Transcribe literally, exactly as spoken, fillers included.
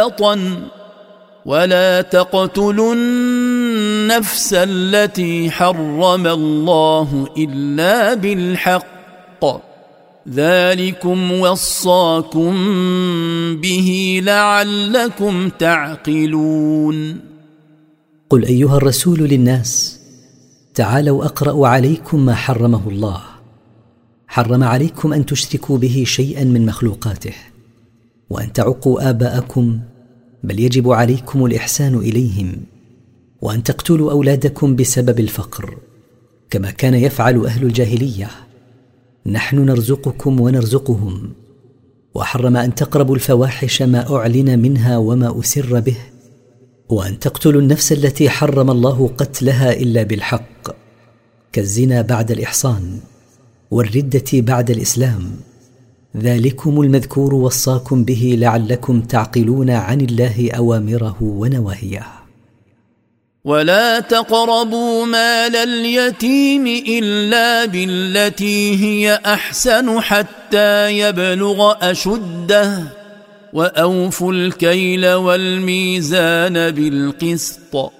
ولا تقتلوا النفس التي حرم الله إلا بالحق ذلكم وصاكم به لعلكم تعقلون. قل أيها الرسول للناس: تعالوا أقرأ عليكم ما حرمه الله. حرم عليكم أن تشركوا به شيئا من مخلوقاته، وأن تعقوا آباءكم، بل يجب عليكم الإحسان إليهم، وأن تقتلوا أولادكم بسبب الفقر كما كان يفعل أهل الجاهلية. نحن نرزقكم ونرزقهم. وحرم أن تقربوا الفواحش ما أعلن منها وما أسر به، وأن تقتلوا النفس التي حرم الله قتلها إلا بالحق، كالزنا بعد الإحصان والردة بعد الإسلام. ذلكم المذكور وصاكم به لعلكم تعقلون عن الله أوامره ونواهيه. ولا تقربوا مال اليتيم إلا بالتي هي أحسن حتى يبلغ أشده وأوفوا الكيل والميزان بالقسط